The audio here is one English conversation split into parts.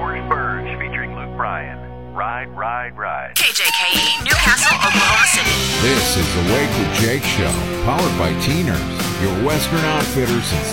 George Burge featuring Luke Bryan. Ride, ride, ride. KJKE, Newcastle, Oklahoma City. This is the Wake with Jake Show, powered by Teeners, your Western outfitter since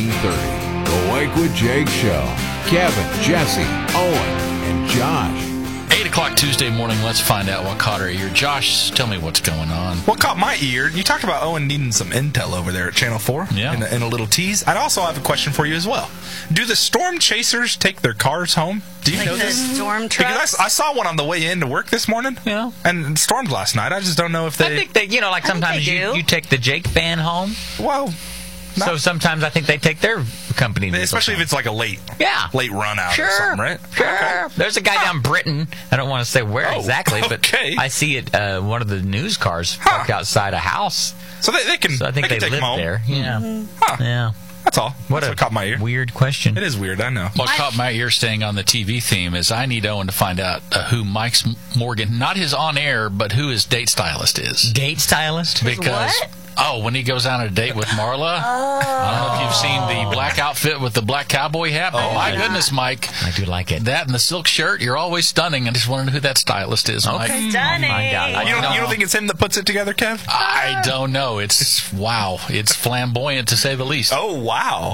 1930. The Wake with Jake Show. Kevin, Jesse, Owen, and Josh. 8 o'clock Tuesday morning, let's find out what caught our ear. Josh, tell me what's going on. What caught my ear, you talked about Owen needing some intel over there at Channel 4 in a little tease. I'd also have a question for you as well. Do the storm chasers take their cars home? Do you know the this? Storm trucks? Because I saw one on the way in to work this morning. Yeah. And it stormed last night. I just don't know if they... I think they, like sometimes you take the Jake fan home. Well... So sometimes I think they take their company. Especially if it's like a late run out or something, right? Sure. Okay. There's a guy down Britain. I don't want to say where exactly, but I see it. One of the news cars parked outside a house. So they can. So I think they take live them home. there. Yeah. Huh. Yeah. That's all. What caught my ear. Weird question. It is weird, I know. What caught my ear, staying on the TV theme, is I need Owen to find out who Mike Morgan, not his on-air, but who his date stylist is. Date stylist? Because... What? Oh, when he goes on a date with Marla. I don't know if you've seen the black outfit with the black cowboy hat. Oh, my goodness, Mike. I do like it. That and the silk shirt, you're always stunning. I just wondered who that stylist is, Mike. Okay. Stunning. Oh, my God. You don't think it's him that puts it together, Kev? I don't know. It's, wow. It's flamboyant, to say the least. Oh, wow.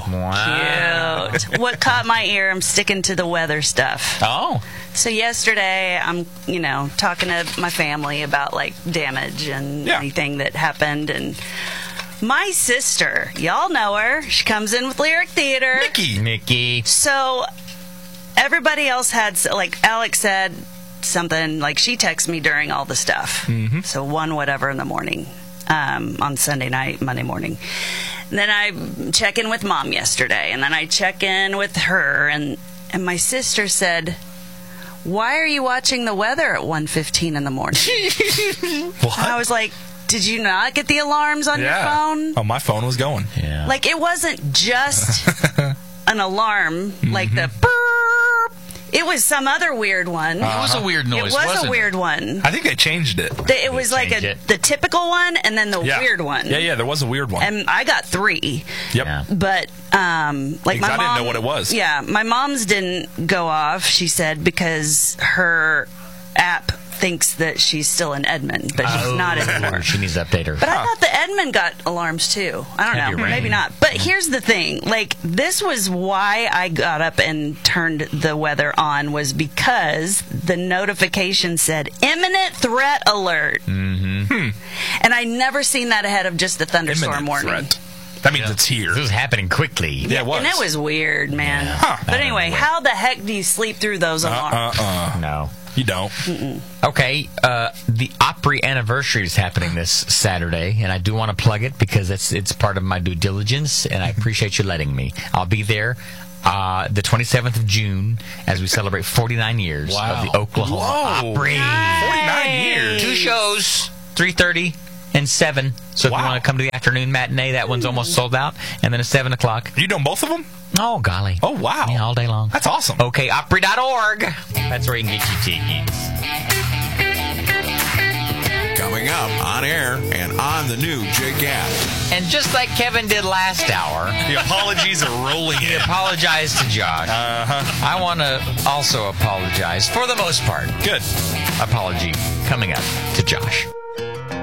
Cute. What caught my ear, I'm sticking to the weather stuff. Oh. So yesterday, I'm, talking to my family about, damage and anything that happened. And my sister, y'all know her. She comes in with Lyric Theater. Nikki. So everybody else had, Alex said something, she texted me during all the stuff. Mm-hmm. So 1 whatever in the morning, on Sunday night, Monday morning. And then I check in with Mom yesterday, and then I check in with her, and my sister said, "Why are you watching the weather at 1:15 in the morning?" What? And I was like, "Did you not get the alarms on your phone?" Oh, my phone was going. Yeah. It wasn't just an alarm, like the burp. It was some other weird one. It was a weird noise, It was wasn't a weird one. I think they changed it. It was the typical one and then the weird one. Yeah, there was a weird one. And I got 3. Yep. Yeah. But, my mom... I didn't know what it was. Yeah, my mom's didn't go off, she said, because her app thinks that she's still in Edmond, but she's not anymore. She needs to update her. But I thought the Edmond got alarms too. I don't know. Maybe not. But here's the thing. This was why I got up and turned the weather on, was because the notification said imminent threat alert. Mm-hmm. And I never seen that ahead of just the thunderstorm warning. Threat. That means it's here. This was happening quickly. Yeah, it was. And it was weird, man. Yeah. Huh. But anyway, how the heck do you sleep through those alarms? No. You don't. Okay, the Opry anniversary is happening this Saturday, and I do want to plug it because it's part of my due diligence, and I appreciate you letting me. I'll be there the 27th of June as we celebrate 49 years of the Oklahoma Opry. 49 years. 2 shows, 3:30 and 7. So if you want to come to the afternoon matinee, that one's almost sold out, and then a 7 o'clock. You doing both of them? Oh, golly. Oh, wow. Yeah, all day long. That's awesome. Okay, Opry.org. That's where you can get your tickets. Coming up on air and on the new Jake app. And just like Kevin did last hour, The apologies are rolling he in. apologized to Josh. I want to also apologize, for the most part. Good. Apology coming up to Josh.